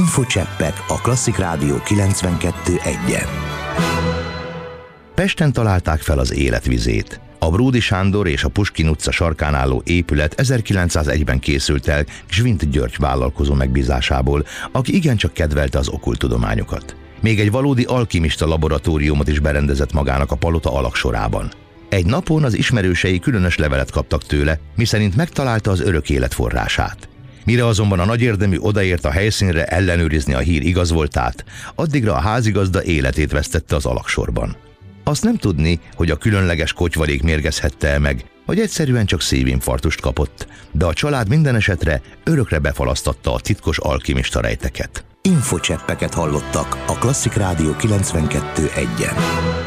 Infocseppek a Klasszik Rádió 92.1-en. Pesten találták fel az életvizét. A Bródy Sándor és a Puskin utca sarkán álló épület 1901-ben készült el Gzsvint György vállalkozó megbízásából, aki igencsak kedvelte az okkulttudományokat. Még egy valódi alkimista laboratóriumot is berendezett magának a palota alagsorában. Egy napon az ismerősei különös levelet kaptak tőle, miszerint megtalálta az örök élet forrását. Mire azonban a nagyérdemű odaért a helyszínre ellenőrizni a hír igazvoltát, addigra a házigazda életét vesztette az alagsorban. Azt nem tudni, hogy a különleges kotyvarék mérgezhette meg, vagy egyszerűen csak szívinfarktust kapott, de a család minden esetre örökre befalasztatta a titkos alkimista rejteket. Infocseppeket hallottak a Klasszik Rádió 92.1-en.